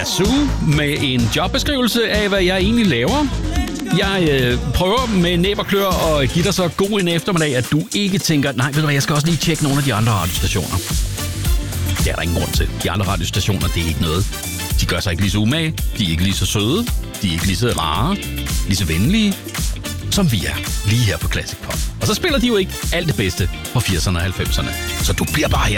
Yazoo med en jobbeskrivelse af, hvad jeg egentlig laver. Jeg prøver med næb og klør at give dig så god en eftermiddag, at du ikke tænker, nej, ved du hvad, jeg skal også lige tjekke nogle af de andre radiostationer. Det er der ingen grund til. De andre radiostationer, det er ikke noget. De gør sig ikke lige så umage, de er ikke lige så søde, de er ikke lige så rare, lige så venlige, som vi er lige her på Classic Pop. Og så spiller de jo ikke alt det bedste fra 80'erne og 90'erne. Så du bliver bare her.